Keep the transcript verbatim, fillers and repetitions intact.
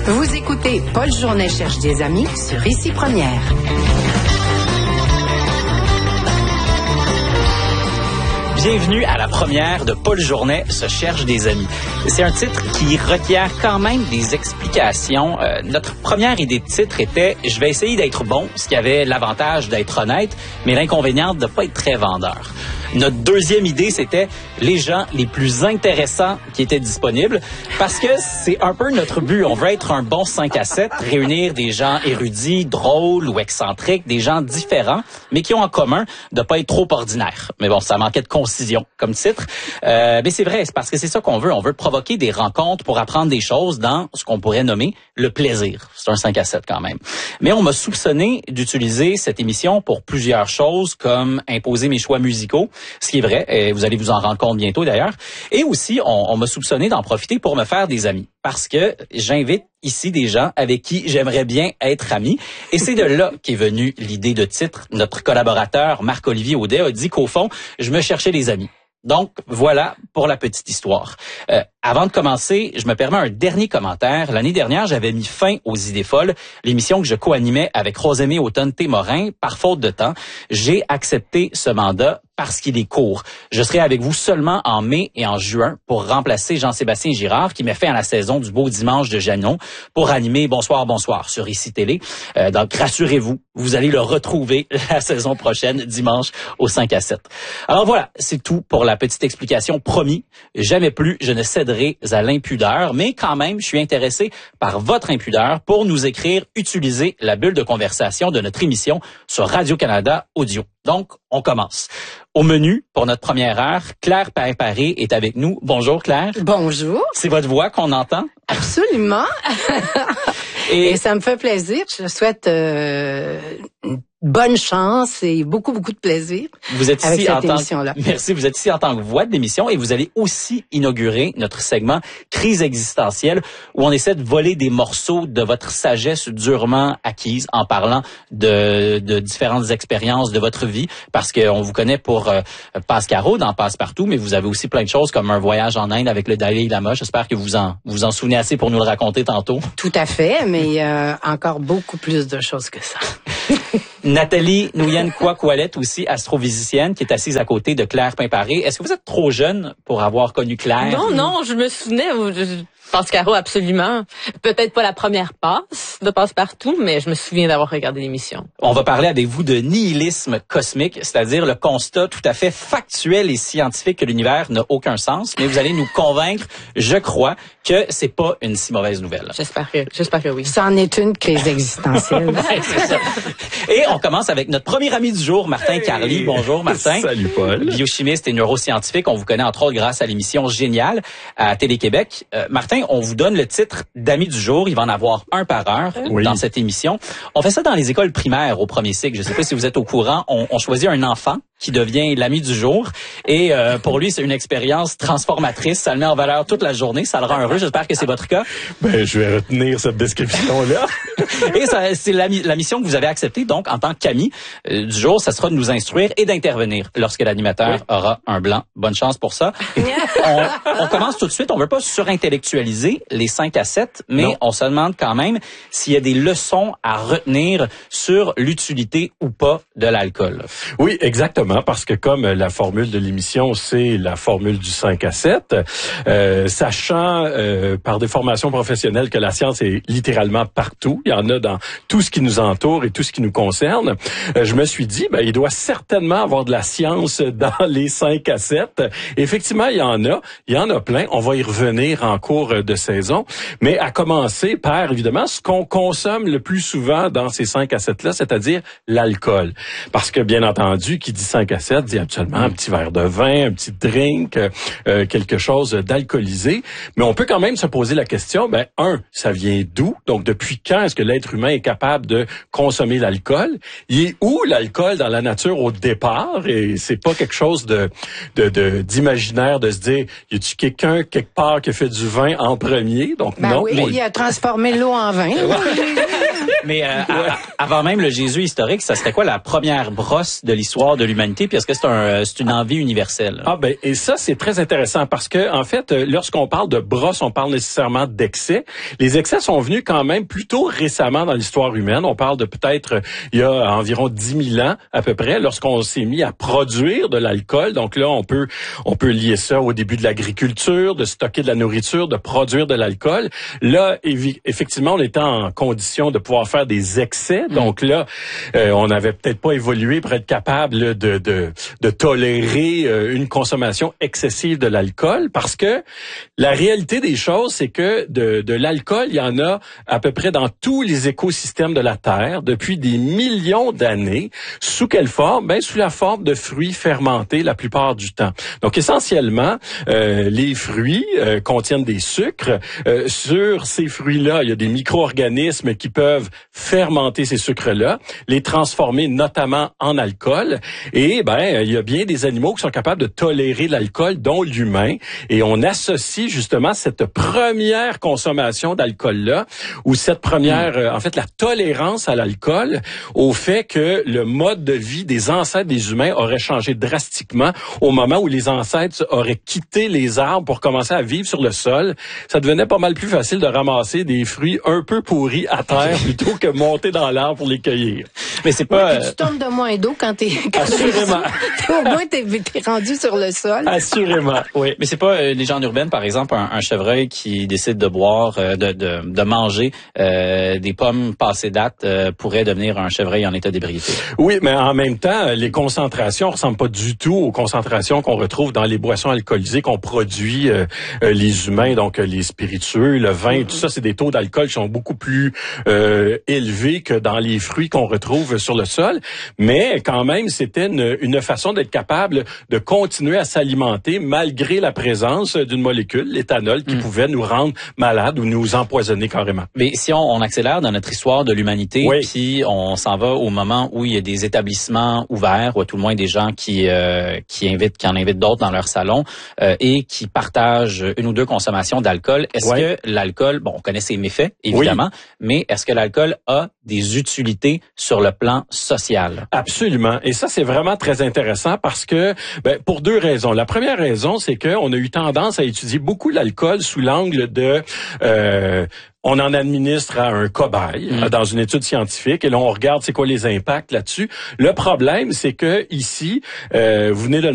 Vous écoutez Paul Journet cherche des amis sur Ici Première. Bienvenue à la première de Paul Journet se cherche des amis. C'est un titre qui requiert quand même des explications. Euh, notre première idée de titre était « Je vais essayer d'être bon », ce qui avait l'avantage d'être honnête, mais l'inconvénient de ne pas être très vendeur. Notre deuxième idée, c'était les gens les plus intéressants qui étaient disponibles, parce que c'est un peu notre but. On veut être un bon cinq à sept, réunir des gens érudits, drôles ou excentriques, des gens différents, mais qui ont en commun de pas être trop ordinaires. Mais bon, ça manquait de concision comme titre. Euh, mais c'est vrai, c'est parce que c'est ça qu'on veut. On veut provoquer des rencontres pour apprendre des choses dans ce qu'on pourrait nommer le plaisir. C'est un cinq à sept quand même. Mais on m'a soupçonné d'utiliser cette émission pour plusieurs choses, comme imposer mes choix musicaux, ce qui est vrai, et vous allez vous en rendre compte bientôt d'ailleurs. Et aussi, on, on m'a soupçonné d'en profiter pour me faire des amis, parce que j'invite ici des gens avec qui j'aimerais bien être ami. Et c'est de là qu'est venue l'idée de titre. Notre collaborateur Marc-Olivier Audet a dit qu'au fond, je me cherchais des amis. Donc, voilà pour la petite histoire. Euh, avant de commencer, je me permets un dernier commentaire. L'année dernière, j'avais mis fin aux Idées folles, l'émission que je co-animais avec Rosemée Automne-Témorin, par faute de temps. J'ai accepté ce mandat parce qu'il est court. Je serai avec vous seulement en mai et en juin pour remplacer Jean-Sébastien Girard, qui met fin à la saison du Beau Dimanche de Janon, pour animer Bonsoir, Bonsoir sur Ici Télé. Euh, donc, rassurez-vous, vous allez le retrouver la saison prochaine, dimanche, au cinq à sept. Alors voilà, c'est tout pour la petite explication. Promis, jamais plus je ne céderai à l'impudeur, mais quand même, je suis intéressé par votre impudeur pour nous écrire, utiliser la bulle de conversation de notre émission sur Radio-Canada Audio. Donc, on commence. Au menu, pour notre première heure, Claire Paré est avec nous. Bonjour Claire. Bonjour. C'est votre voix qu'on entend? Absolument. Et, et ça me fait plaisir. Je souhaite euh, bonne chance et beaucoup, beaucoup de plaisir vous êtes avec ici cette en tant émission-là. Merci. Vous êtes ici en tant que voix de l'émission et vous allez aussi inaugurer notre segment Crise existentielle où on essaie de voler des morceaux de votre sagesse durement acquise en parlant de, de différentes expériences de votre vie, parce qu'on vous connaît pour euh, Passe-Caro dans Passe-Partout, mais vous avez aussi plein de choses comme un voyage en Inde avec le Dalai Lama. J'espère que vous en vous en souvenez assez pour nous le raconter tantôt. Tout à fait, mais euh, encore beaucoup plus de choses que ça. Nathalie Nouyen-Kouakwalette, aussi astrophysicienne, qui est assise à côté de Claire Pimparé. Est-ce que vous êtes trop jeune pour avoir connu Claire? Non, non, je me souvenais, je pense Caro, absolument. Peut-être pas la première passe de Passe-Partout, mais je me souviens d'avoir regardé l'émission. On va parler avec vous de nihilisme cosmique, c'est-à-dire le constat tout à fait factuel et scientifique que l'univers n'a aucun sens, mais vous allez nous convaincre, je crois, que c'est pas une si mauvaise nouvelle. J'espère que, j'espère que oui. C'en est une crise existentielle. Ouais, c'est ça. Et on commence avec notre premier ami du jour, Martin Carly. Bonjour Martin. Salut Paul. Biochimiste et neuroscientifique. On vous connaît entre autres grâce à l'émission Génial à Télé-Québec. Euh, Martin, on vous donne le titre d'ami du jour. Il va en avoir un par heure oui. dans cette émission. On fait ça dans les écoles primaires au premier cycle. Je ne sais pas si vous êtes au courant. On, on choisit un enfant qui devient l'ami du jour. Et euh, pour lui, c'est une expérience transformatrice. Ça le met en valeur toute la journée. Ça le rend heureux. J'espère que c'est votre cas. Ben, je vais retenir cette description-là. Et ça, c'est la, la mission que vous avez acceptée. Donc, en tant qu'ami euh, du jour, ça sera de nous instruire et d'intervenir lorsque l'animateur oui. aura un blanc. Bonne chance pour ça. on, on commence tout de suite. On veut pas surintellectualiser les cinq à sept, mais non. On se demande quand même s'il y a des leçons à retenir sur l'utilité ou pas de l'alcool. Oui, exactement, parce que comme la formule de l'émission, c'est la formule du cinq à sept, euh, sachant euh, par des formations professionnelles que la science est littéralement partout, il y en a dans tout ce qui nous entoure et tout ce qui nous concerne, euh, je me suis dit, ben, il doit certainement avoir de la science dans les cinq à sept. Effectivement, il y en a, il y en a plein, on va y revenir en cours de saison, mais à commencer par, évidemment, ce qu'on consomme le plus souvent dans ces cinq à sept-là, c'est-à-dire l'alcool. Parce que, bien entendu, qui dit cinq à sept dit absolument un petit verre de vin, un petit drink, euh, quelque chose d'alcoolisé. Mais on peut quand même se poser la question, ben, un, ça vient d'où? Donc, depuis quand est-ce que l'être humain est capable de consommer l'alcool? Il est où l'alcool dans la nature au départ? Et c'est pas quelque chose de, de, de d'imaginaire de se dire, y a-tu quelqu'un quelque part qui a fait du vin en premier? Donc, ben non. oui, mais... il a transformé l'eau en vin. Mais euh, à, avant même le Jésus historique, ça serait quoi la première brosse de l'histoire de l'humanité? l'humanité, puis est-ce que c'est un, c'est une envie universelle? Ah ben et ça c'est très intéressant parce que en fait lorsqu'on parle de brosse, on parle nécessairement d'excès. Les excès sont venus quand même plutôt récemment dans l'histoire humaine. On parle de peut-être il y a environ dix mille ans à peu près lorsqu'on s'est mis à produire de l'alcool. Donc là on peut on peut lier ça au début de l'agriculture, de stocker de la nourriture, de produire de l'alcool. Là évi- effectivement on était en condition de pouvoir faire des excès. Mmh. Donc là euh, on n'avait peut-être pas évolué pour être capable de de de tolérer euh, une consommation excessive de l'alcool, parce que la réalité des choses, c'est que de, de l'alcool, il y en a à peu près dans tous les écosystèmes de la Terre depuis des millions d'années. Sous quelle forme? Ben, sous la forme de fruits fermentés la plupart du temps. Donc, essentiellement, euh, les fruits euh, contiennent des sucres. Euh, sur ces fruits-là, il y a des micro-organismes qui peuvent fermenter ces sucres-là, les transformer notamment en alcool. Et ben, il y a bien des animaux qui sont capables de tolérer l'alcool, dont l'humain. Et on associe justement cette première consommation d'alcool-là, ou cette première, euh, en fait, la tolérance à l'alcool, au fait que le mode de vie des ancêtres des humains aurait changé drastiquement au moment où les ancêtres auraient quitté les arbres pour commencer à vivre sur le sol. Ça devenait pas mal plus facile de ramasser des fruits un peu pourris à terre plutôt que monter dans l'arbre pour les cueillir. Mais c'est pas... Oui, puis tu tombes de moins d'eau quand t'es... Quand Assurément. t'es, au moins, t'es, t'es rendu sur le sol. Assurément, oui. Mais c'est pas euh, légende urbaine, par exemple, un, un chevreuil qui décide de boire, euh, de, de, de manger euh, des pommes passées date euh, pourrait devenir un chevreuil en état d'ébriété. Oui, mais en même temps, les concentrations ressemblent pas du tout aux concentrations qu'on retrouve dans les boissons alcoolisées qu'on produit euh, euh, les humains, donc euh, les spiritueux, le vin, mm-hmm. tout ça, c'est des taux d'alcool qui sont beaucoup plus euh, élevés que dans les fruits qu'on retrouve sur le sol. Mais quand même, c'était une, une façon d'être capable de continuer à s'alimenter malgré la présence d'une molécule, l'éthanol, qui mm. pouvait nous rendre malades ou nous empoisonner carrément. Mais si on, on accélère dans notre histoire de l'humanité, oui. puis on s'en va au moment où il y a des établissements ouverts, ou à tout le moins des gens qui euh, qui invitent, qui en invitent d'autres dans leur salon euh, et qui partagent une ou deux consommations d'alcool. Est-ce oui. que l'alcool, bon, on connaît ses méfaits évidemment, oui. mais est-ce que l'alcool a des utilités sur le plan social? Absolument. Et ça, c'est vraiment très intéressant parce que, ben, pour deux raisons. La première raison, c'est qu'on a eu tendance à étudier beaucoup l'alcool sous l'angle de... Euh, on en administre à un cobaye mmh. dans une étude scientifique et là, on regarde c'est quoi les impacts là-dessus. Le problème, c'est que ici, euh, vous venez de